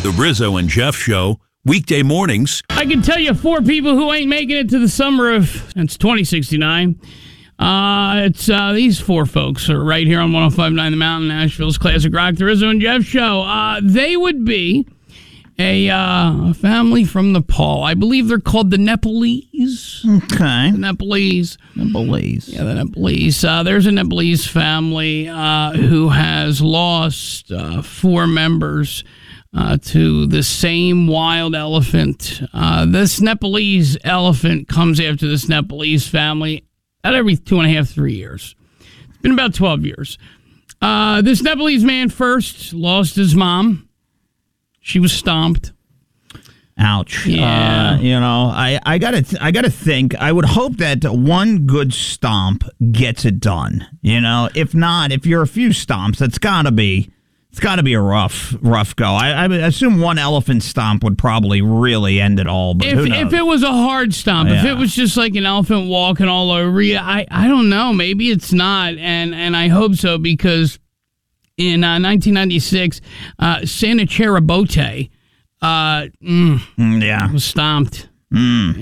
The Rizzo and Jeff Show, weekday mornings. I can tell you 4 people who ain't making it to the summer of, it's 2069. It's these 4 folks are right here on 105.9 The Mountain, Nashville's Classic Rock, The Rizzo and Jeff Show. They would be a family from Nepal. I believe they're called the Nepalese. Okay. The Nepalese. Nepalese. Yeah, the Nepalese. There's a Nepalese family who has lost 4 members to the same wild elephant. This Nepalese elephant comes after this Nepalese family at every 2.5, 3 years. It's been about 12 years. This Nepalese man first lost his mom. She was stomped. Ouch. Yeah. I gotta think. I would hope that one good stomp gets it done. If not, if you're a few stomps, it's gotta be a rough go. I would assume one elephant stomp would probably really end it all. But who knows? If it was a hard stomp, if it was just like an elephant walking all over you, I don't know. Maybe it's not, and I hope so, because in 1996, Santa Cheribote was stomped.